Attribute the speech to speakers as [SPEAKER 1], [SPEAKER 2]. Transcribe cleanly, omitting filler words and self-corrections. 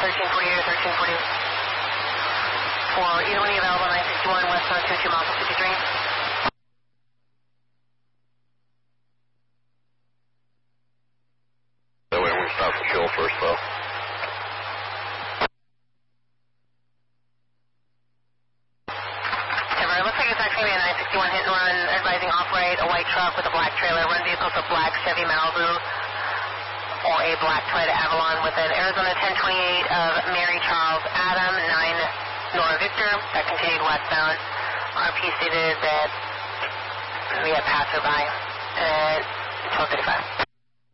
[SPEAKER 1] 1348 or 1340. For either one of you available, 961 westbound 22 miles to 53.
[SPEAKER 2] That way we stop for fuel first, though.
[SPEAKER 1] Looks like it's actually going to be a 961 hit and run, advising off-right, a white truck with a black trailer. Run vehicles a black Chevy Malibu or a black Toyota Avalon with an Arizona 1028 of Mary Charles Adam, 9 Nora Victor. That continued westbound. RP stated that we had passerby at 12:35.